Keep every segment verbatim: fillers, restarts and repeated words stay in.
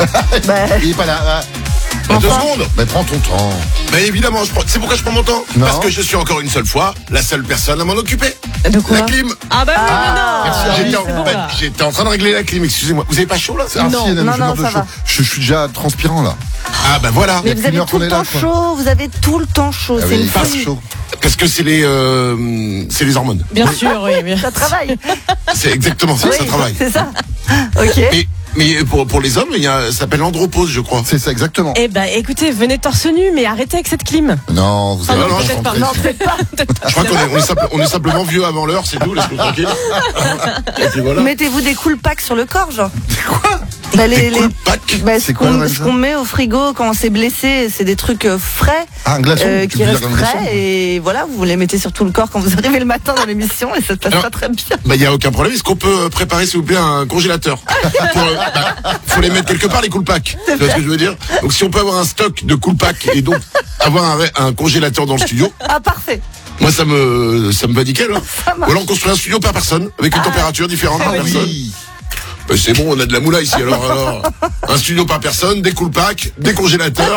bah... Il est pas là. Bah, Enfin. Deux secondes. Mais prends ton temps. Mais évidemment, je prends... c'est pourquoi je prends mon temps. Non. Parce que je suis encore une seule fois la seule personne à m'en occuper. De quoi? La clim. Ah bah oui, Ah, mais non. merci, J'étais oui, en... c'est bon, bah, là. j'étais en train de régler la clim, excusez-moi. Vous avez pas chaud là? Ah, Non. si, Hélène, Non, j'ai non, un peu ça chaud. va. Je, je suis déjà transpirant là. Ah bah voilà. Mais Il y a vous avez qu'une heure tout qu'on le est là, temps quoi. chaud, vous avez tout le temps chaud, Ah c'est oui, une pas folie. chaud. Parce que c'est les euh... c'est les hormones. Bien sûr, oui. Bien. Ça travaille. C'est exactement ça, Oui, ça travaille. c'est ça. Ok. Mais, mais pour, pour les hommes, il y a, ça s'appelle andropause, je crois. C'est ça, exactement. Eh ben, écoutez, venez torse nu, mais arrêtez avec cette clim. Non, vous Ah avez non, non, pas peut-être pas. compris. Non, peut-être pas. Je crois qu'on est, on est, simple- on est simplement vieux avant l'heure, c'est tout, laisse-nous tranquille. Et puis voilà. Mettez-vous des cool packs sur le corps, genre. Quoi? Bah, les, les... Cool pack. Bah, C'est ce quoi, qu'on Lorenza ce qu'on met au frigo quand on s'est blessé, c'est des trucs euh, frais, Ah, un glaçon. euh, tu qui veux dire restent un glaçon frais, et voilà, vous les mettez sur tout le corps quand vous arrivez le matin dans l'émission, et ça se passe Alors, pas très bien. Bah, il y a aucun problème. Est-ce qu'on peut préparer, s'il vous plaît, un congélateur? Pour, euh, bah, faut les mettre quelque part, les cool packs. Tu vois ce que je veux dire? Donc, si on peut avoir un stock de cool packs et donc avoir un, un congélateur dans le studio, Ah, parfait. moi, ça me, ça me va nickel, hein. Ça Ou marche. alors, on construit un studio par personne, avec une température différente par personne. Oui. Bah, c'est bon, on a de la moula ici, alors, alors. Un studio par personne, des cool packs, des congélateurs.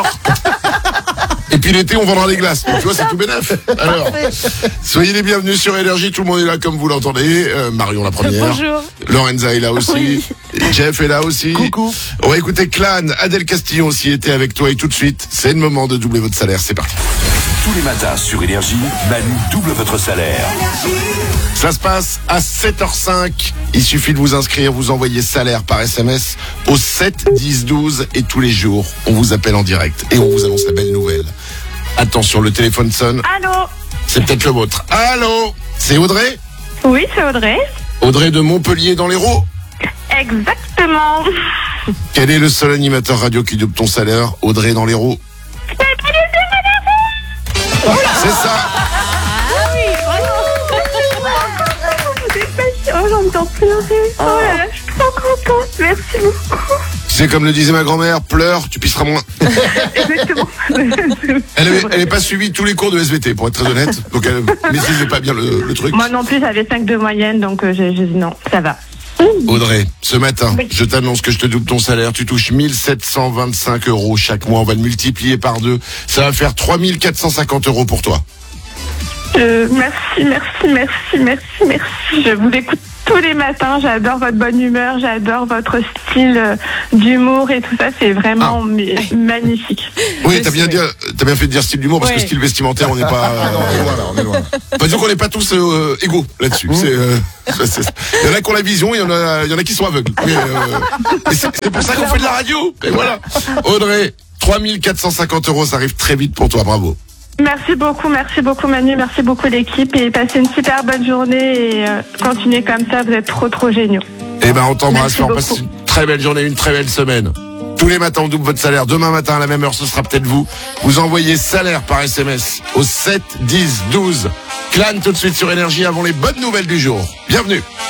Et puis l'été, on vendra des glaces. Donc, tu vois, c'est tout bénef. Alors, soyez les bienvenus sur Énergie. Tout le monde est là, comme vous l'entendez. Euh, Marion, la première. Bonjour. Lorenza est là aussi. Oui. Jeff est là aussi. Coucou. On va écouter Clan. Adèle Castillon aussi était avec toi. Et tout de suite, c'est le moment de doubler votre salaire. C'est parti. Tous les matins sur Énergie, Manu double votre salaire. Ça se passe à sept heures cinq. Il suffit de vous inscrire, vous envoyez salaire par S M S au sept dix douze et tous les jours, on vous appelle en direct et on vous annonce la belle nouvelle. Attention, le téléphone sonne. Allô? C'est peut-être le vôtre. Allô? C'est Audrey? Oui, c'est Audrey. Audrey de Montpellier dans l'Hérault. Exactement. Quel est le seul animateur radio qui double ton salaire? Audrey dans l'Hérault. C'est ça. Oh, j'ai envie d'en pleurer. Oh là là, je suis trop contente. Merci beaucoup. C'est comme le disait ma grand-mère, pleure, tu pisseras moins. Exactement. Elle avait- elle n'est pas suivi tous les cours de S V T, pour être très honnête. Donc elle maîtrisait pas bien le, le truc. Moi non plus, j'avais cinq de moyenne, donc euh, j'ai j'ai dit non, ça va. Audrey, ce matin, Oui. je t'annonce que je te double ton salaire. Tu touches mille sept cent vingt-cinq euros chaque mois. On va le multiplier par deux. Ça va faire trois mille quatre cent cinquante euros pour toi. Euh, merci, merci, merci, merci, merci. Je vous écoute tous les matins. J'adore votre bonne humeur, j'adore votre style euh, d'humour et tout ça. C'est vraiment Ah. mais, magnifique. Oui, Je t'as bien, sais. dit, t'as bien fait de dire style d'humour parce Ouais. que style vestimentaire, on n'est pas. Ah non, on est loin là, on est loin. Enfin, disons qu'on n'est pas tous euh, égaux là-dessus. C'est, euh, c'est- c'est- il y en a qui ont la vision, il y en a, il y en a qui sont aveugles. Mais, euh, mais c'est, c'est pour ça qu'on fait de la radio. Et voilà. Audrey, trois mille quatre cent cinquante euros, ça arrive très vite pour toi. Bravo. Merci beaucoup, merci beaucoup Manu, merci beaucoup l'équipe et passez une super bonne journée et euh, continuez comme ça, vous êtes trop trop géniaux. Eh ben, on t'embrasse. Merci On passe beaucoup. une très belle journée, une très belle semaine. Tous les matins, on double votre salaire. Demain matin, à la même heure, ce sera peut-être vous. Vous envoyez salaire par S M S au sept dix douze. Clan tout de suite sur Énergie avant les bonnes nouvelles du jour. Bienvenue.